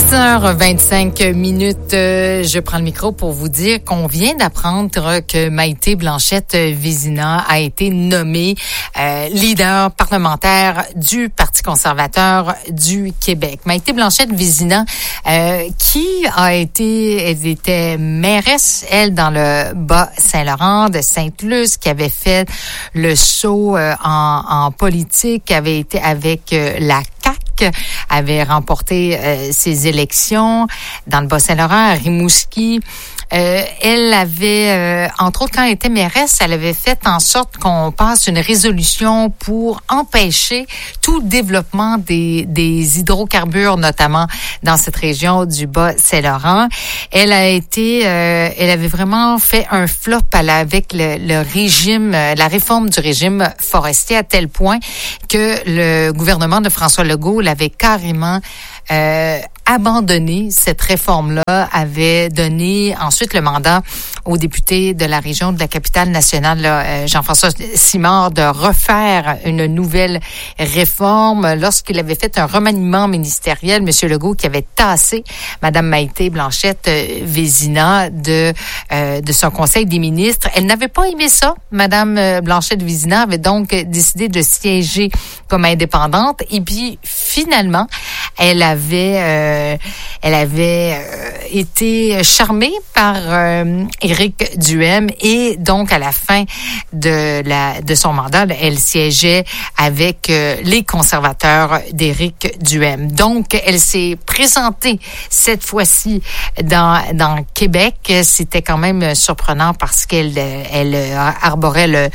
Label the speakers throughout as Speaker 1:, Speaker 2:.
Speaker 1: 10h25, je prends le micro pour vous dire qu'on vient d'apprendre que Maïté Blanchette-Vézina a été nommée leader parlementaire du Parti conservateur du Québec. Maïté Blanchette-Vézina, elle était mairesse, elle, dans le Bas-Saint-Laurent de Sainte-Luce, qui avait fait le saut en politique, avait été avec la CAQ, avait remporté ses élections dans le Bas-Saint-Laurent, à Rimouski. Elle avait, entre autres, quand elle était mairesse, elle avait fait en sorte qu'on passe une résolution pour empêcher tout développement des hydrocarbures, notamment dans cette région du Bas-Saint-Laurent. Elle avait vraiment fait un flop avec le régime, la réforme du régime forestier, à tel point que le gouvernement de François Legault l'avait carrément abandonné cette réforme-là, avait donné ensuite le mandat au député de la région de la capitale nationale, Jean-François Simard, de refaire une nouvelle réforme. Lorsqu'il avait fait un remaniement ministériel, M. Legault, qui avait tassé Mme Maïté Blanchette-Vézina de son conseil des ministres. Elle n'avait pas aimé ça. Mme Blanchette-Vézina avait donc décidé de siéger comme indépendante. Et puis, finalement, elle avait été charmée par Éric Duhaime, et donc à la fin de son mandat, elle siégeait avec les conservateurs d'Éric Duhaime. Donc, elle s'est présentée cette fois-ci dans Québec. C'était quand même surprenant parce qu'elle arborait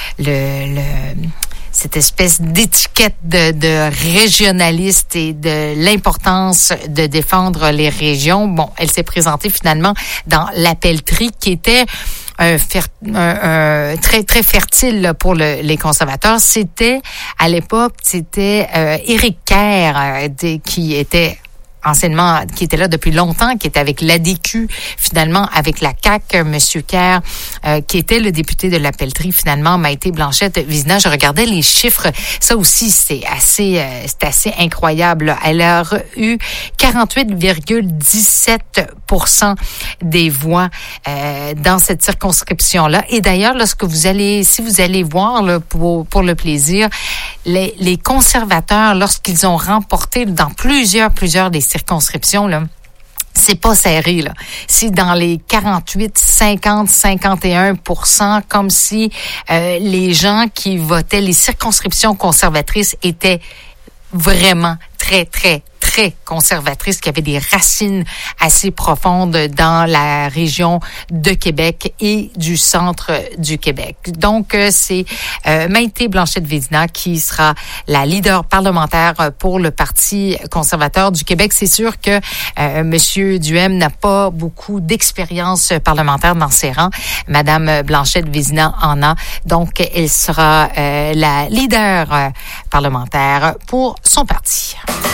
Speaker 1: cette espèce d'étiquette de régionaliste et de l'importance de défendre les régions. Bon, elle s'est présentée finalement dans la pelleterie, qui était un très très fertile là, pour les conservateurs. À l'époque, Éric Kerr qui était là depuis longtemps, qui était avec l'ADQ, finalement avec la CAQ, Monsieur Kerr, qui était le député de la pelleterie, finalement, Maïté Blanchette-Vézina. Je regardais les chiffres, ça aussi c'est assez incroyable là. Elle a eu 48,17% des voix dans cette circonscription-là. Et d'ailleurs, si vous allez voir là, pour le plaisir, les conservateurs, lorsqu'ils ont remporté dans plusieurs des circonscriptions, là, c'est pas serré, là. C'est dans les 48, 50, 51%, comme si les gens qui votaient les circonscriptions conservatrices étaient vraiment très, très, très conservatrices, qui avaient des racines assez profondes dans la région de Québec et du centre du Québec. Donc, c'est Maïté Blanchette-Vézina qui sera la leader parlementaire pour le Parti conservateur du Québec. C'est sûr que Monsieur Duhaime n'a pas beaucoup d'expérience parlementaire dans ses rangs. Madame Blanchette-Vézina en a. Donc, elle sera la leader parlementaire pour son parti.